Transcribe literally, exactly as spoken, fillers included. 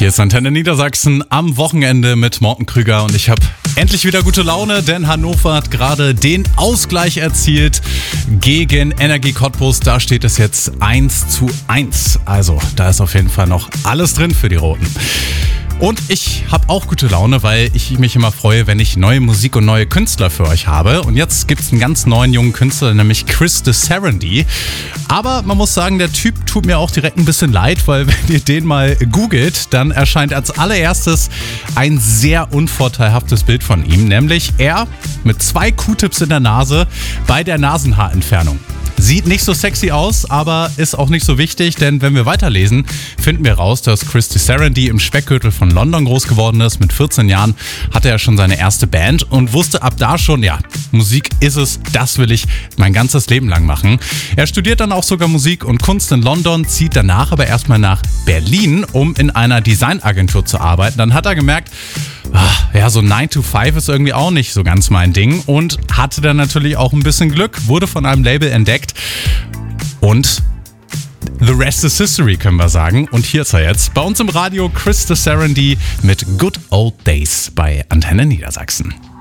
Hier ist Antenne Niedersachsen am Wochenende mit Morten Krüger und ich habe endlich wieder gute Laune, denn Hannover hat gerade den Ausgleich erzielt gegen Energie Cottbus. Da steht es jetzt eins zu eins. Also da ist auf jeden Fall noch alles drin für die Roten. Und ich habe auch gute Laune, weil ich mich immer freue, wenn ich neue Musik und neue Künstler für euch habe. Und jetzt gibt es einen ganz neuen jungen Künstler, nämlich Chris de Serendy. Aber man muss sagen, der Typ tut mir auch direkt ein bisschen leid, weil wenn ihr den mal googelt, dann erscheint als allererstes ein sehr unvorteilhaftes Bild von ihm. Nämlich er mit zwei Q-Tips in der Nase bei der Nasenhaarentfernung. Sieht nicht so sexy aus, aber ist auch nicht so wichtig, denn wenn wir weiterlesen, finden wir raus, dass Chris de Serendy im Speckgürtel von London groß geworden ist. Mit vierzehn Jahren hatte er schon seine erste Band und wusste ab da schon, ja, Musik ist es, das will ich mein ganzes Leben lang machen. Er studiert dann auch sogar Musik und Kunst in London, zieht danach aber erstmal nach Berlin, um in einer Designagentur zu arbeiten. Dann hat er gemerkt, ja, so nine to five ist irgendwie auch nicht so ganz mein Ding und hatte dann natürlich auch ein bisschen Glück, wurde von einem Label entdeckt und the rest is history, können wir sagen. Und hier ist er jetzt bei uns im Radio, Chris de Serendy mit Good Old Days bei Antenne Niedersachsen.